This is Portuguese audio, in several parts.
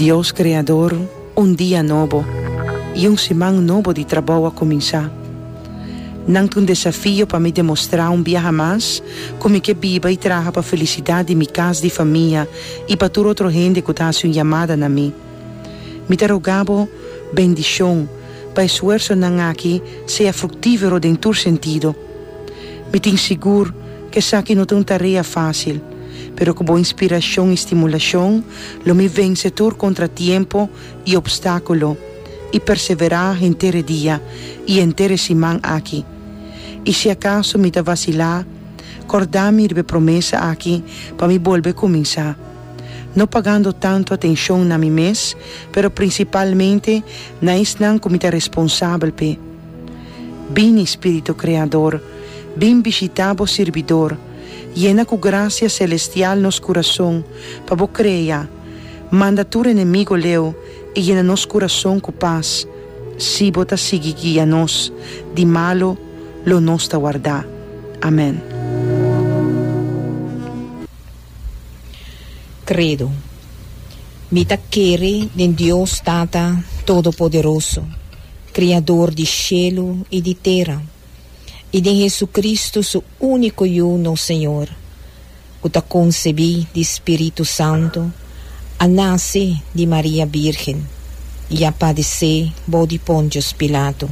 Deus Criador, dia novo e semana novo de trabalho a começar. Não tem desafio para me demonstrar dia mais como que viva e traga para felicidade de minha casa de família e para toda outra gente que está sendo chamada na mim. Me rogavo bendição para esforço não aqui seja frutífero em todo sentido. Me tenho seguro que sabe não tem uma tarefa fácil, pero com boa inspiração e estimulação, lo me vence todo contratiempo e obstáculo e perseverar inteiro dia e inteira semana aqui. E se acaso me da vacilar, acordar-me de promessa aqui para me volver a começar. Não pagando tanto atenção na mim mesmo, pero principalmente na isnan como me responsável pe. Bem Espírito Criador, bem visitado servidor, llena com graça celestial nos coração, para bo creia. Manda tu inimigo leu e llena nos coração com paz. Si bota sigue guia nos, de malo lo nos ta guardar. Amém. Credo. Mi taccheri in Deus Tata Todo-Poderoso, Criador de cielo e de terra, e de Jesucristo, su único e uno Senhor, que ta concebi de Espírito Santo, a nasce de Maria Virgem, e a padecer bo de Pontius Pilato.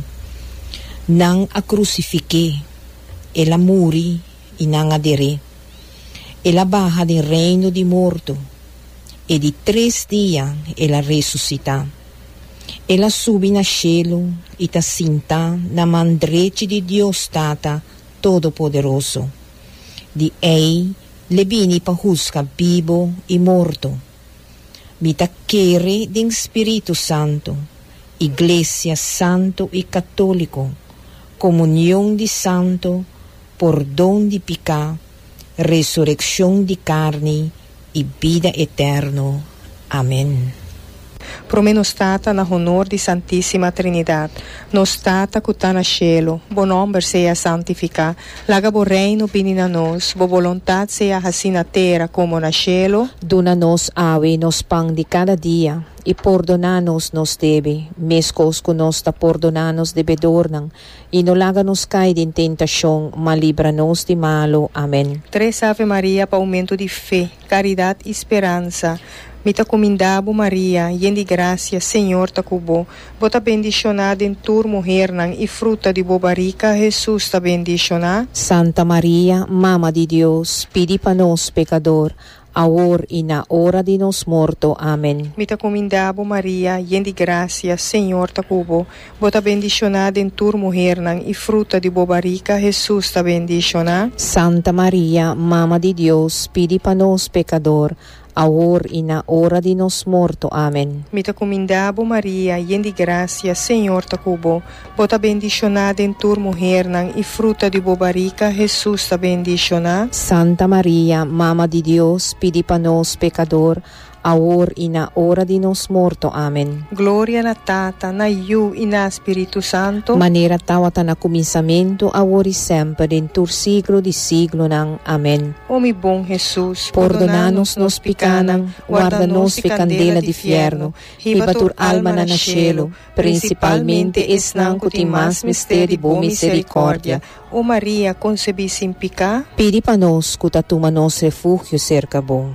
Nang a crucifiqué, ela muri e nang aderé. Ela baja del reino de morto, e de 3 dias ela ressuscita. Ela sube na cielo e ta sinta na mandrete de Deus Tata Todo-Poderoso. De ei le vini pa juzga vivo e morto. Mi taccheri din Espírito Santo, Iglesia Santo e Católico, comunhão de santo, perdão de pecado, resurrección de carne e vida eterno. Amém. Promenos Tata na honor de Santíssima Trinidade. Nos Tata que está na cielo, bo nome seja santificado. Laga bo reino vini na nós, bo vontade seja assim na terra como na cielo. Dona-nos ave nos pão de cada dia, e perdona-nos nos debe, mescos que nos ta perdona-nos debedor, e não laga-nos cair em tentação, mas livra-nos de malo. Amém. 3 Ave Maria para aumento de fé, caridade e esperança. Me ta comendabo Maria, yen de graça, Senhor ta cubo. Bota bendicionada em tur mulher nang e fruta de bobarica, Jesus ta bendicionada. Santa Maria, Mama de Deus, pedi para nós pecador, agora e na hora de nos morto. Amém. Me ta comendabo Maria, yen de graça, Senhor ta cubo. Bota bendicionada em tur mulher nang e fruta de bobarica, Jesus ta bendicionada. Santa Maria, Mama de Deus, pedi para nós pecador, agora e na hora de nos morto. Amém. Me ta comendabo Maria, yen de graça, Senhor ta cubo. Bota bendicionada em tur mulher nang e fruta de bobarica, Jesus ta bendicionada. Santa Maria, Mama de Deus, pedi para nós pecador, agora e na hora de nos morto. Amém. Glória na Tata, na Iu e na Espírito Santo. Maneira tawata na começamento, agora e sempre, em tur siglo de siglo nang. Amém. O mi bom Jesus, perdona-nos nos picanan, guarda-nos de candela de fierno, riba tur alma na cielo, principalmente es nang que mais mistério bo misericórdia. O Maria concebi sem pecado, pedi para nós que tatuma nos refúgio cerca bom.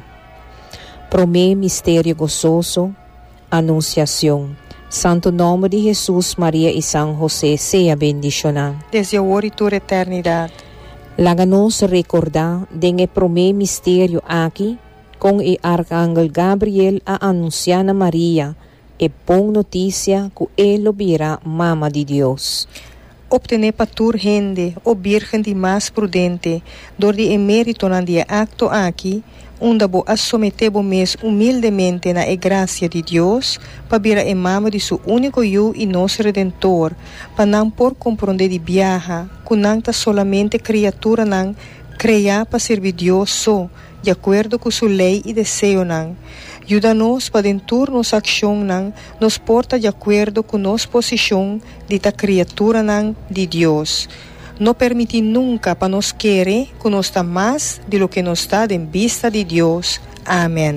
Promê mistério gozoso, anunciação. Santo nome de Jesus, Maria e São José, seja bendicionado. Desde agora e toda eternidade. Laga-nos recordar de promê mistério aqui, com o arcángel Gabriel a anunciar a Maria, e bom notícia que ele virá mama de Deus. Obtener para tur gente, o virgem de mais prudente, dor de emérito na dia acto aqui, onde bo assometebo mes humildemente na graça de Deus, para vir a mama de seu único eu e nosso Redentor, para não por compreender de viaja, que não está solamente criatura não, criar para servir Deus só, de acordo com sua lei e desejo não. Ajuda-nos para dentro nossa ação não, nos porta de acordo com nossa posição de ta criatura não de Deus. Não permite nunca para nos querer que nos está mais de lo que nos está em vista de Deus. Amém.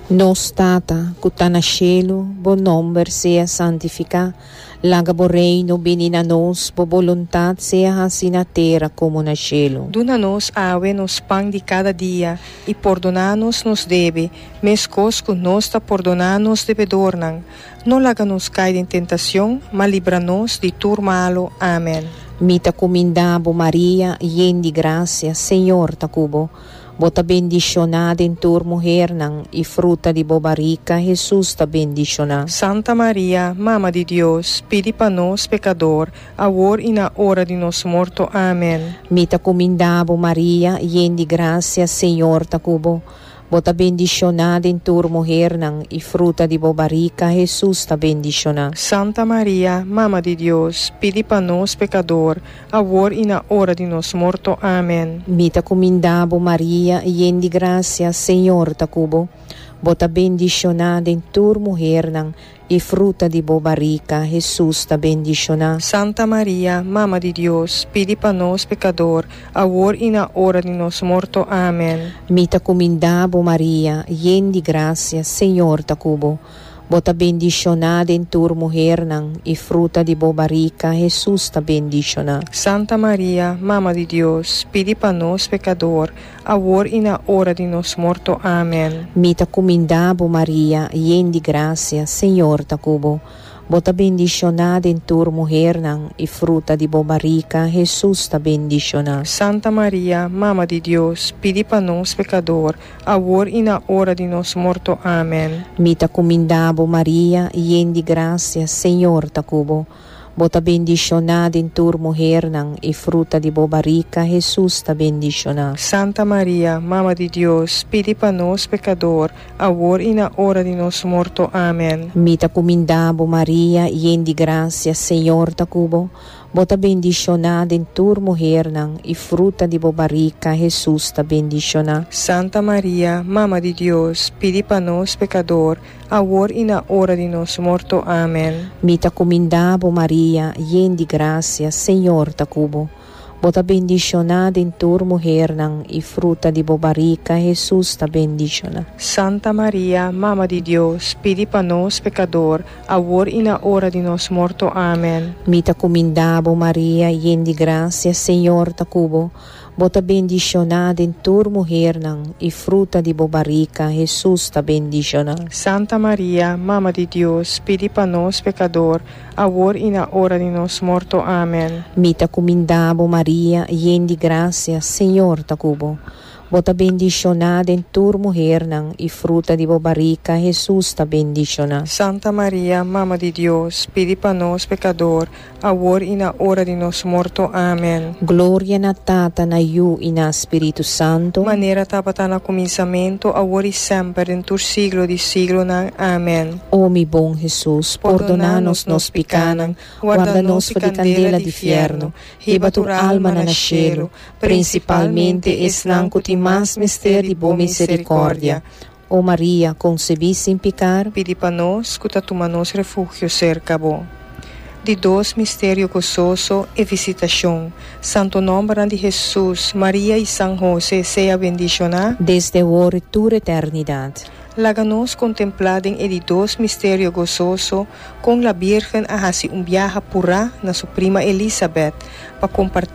Nos Tata, que está no cielo, bom nome seja santificado. Laga bo reino, benina nos, bo voluntad seja assim na terra como no cielo. Duna-nos awe nos pão de cada dia, e perdona-nos nos deve, mescos que nós ta perdona-nos devedornan. Não laga-nos cair em tentação, mas livra-nos de tudo malo. Amém. Mita comindabo Maria, yen de graça, Senhor tacubo. Bota bendicionada em tua mulher nang, e fruta de bobarica, Jesus ta bendicionada. Santa Maria, Mama de Deus, pedi para nós pecador, agora e na hora de nosso morto. Amém. Mita comindabo Maria, yen de graça, Senhor tacubo. Bota bendicionada em tua mulher nang, e fruta de bobarica, Jesus ta bendicionada. Santa Maria, Mama de Deus, pedi para nós pecador, agora e na hora de nosso morto. Amém. Mita comindabo Maria, yen de graça, Senhor tacubo. Bota bendicionada em tua mulher nang, e fruta de bobarica, Jesus ta bendicionada. Santa Maria, Mama de Deus, pedi para nós pecador, agora e na hora de nosso morto. Amém. Mita comindabo Maria, yen de graça, Senhor tacubo. Bota bendicionada em tua mulher nang, e fruta de bobarica, Jesus ta bendicionada. Santa Maria, Mama de Deus, pedi para nós pecador, agora e na hora de nosso morto. Amém. Mita comindabo Maria, yen de graça, Senhor tacubo. Bota bendicionada em tua mulher nang, e fruta de bobarica, Jesus ta bendicionada. Santa Maria, Mama de Deus, pedi para nós pecador, agora e na hora de nosso morto. Amém. Mita comindabo Maria, yen de graça, Senhor tacubo. Bota bendicionada em tua mulher nang, e fruta de bobarica, Jesus ta bendicionada. Santa Maria, Mama de Deus, pedi para nós pecador, agora e na hora de nosso morto. Amém. Mita comindabo Maria, yen de graça, Senhor tacubo. Bota bendicionada em tua mulher nang, e fruta de bobarica, Jesus ta bendicionada. Santa Maria, Mama de Deus, pedi para nós pecador, agora e na hora de nosso morto. Amém. Mita comindabo Maria, yen de graça, Senhor tacubo. Bota bendicionada em tua mulher nang, e fruta de bobarica, Jesus ta bendicionada. Santa Maria, Mama de Deus, pedi para nós pecador, agora e na hora de nosso morto. Amém. Mita comindabo Maria, yen de graça, Senhor tacubo. Bota bendicionada em tua mulher nang, e fruta de bobarica, Jesus ta bendicionada. Santa Maria, Mama de Deus, pedi para nós pecador, agora e na hora de nosso morto. Amém. Mita comindabo Maria, yen de graça, Senhor tacubo. Bota bendicionada em tua mulher nang, e fruta de bobarica, Jesus ta bendicionada. Santa Maria, Mama de Deus, pedi para nós pecador, agora e na hora de nosso morto. Amém. Glória na Tata, na Iu e na Espírito Santo. Maneira tapata na começamento, agora e sempre, em todo siglo de siglo. Amém. Ó mi bom Jesus, perdona-nos nos pecados, guarda-nos de candela de fierno, riba tu alma na cielo, principalmente esnanco ti mas mistério de boa misericórdia. Ó Maria, concebi sem pecar, pedi para nós, que toma-nos refúgio cerca bo. De dois mistérios gozoso e visitação. Santo nome de Jesus, Maria e São José, seja bendicionada desde agora e toda eternidade. Laga-nos contemplar em de dois mistérios gozoso com a Virgem a fazer viaje pura na sua prima Elizabeth para compartilhar